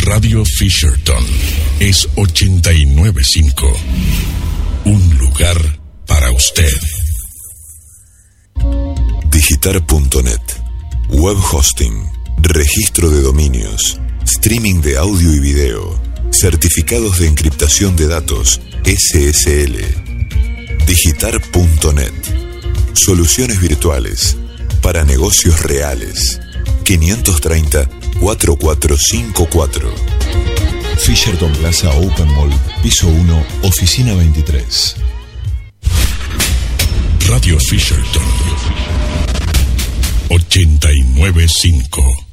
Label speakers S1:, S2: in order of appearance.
S1: Radio Fisherton es 89.5. Un lugar para usted.
S2: Digitar.net. Web hosting, registro de dominios, streaming de audio y video, certificados de encriptación de datos, SSL. Digitar.net. Soluciones virtuales para negocios reales. 530-4454.
S3: Fisherton Plaza Open Mall, piso 1, oficina 23.
S1: Radio Fisherton 89.5.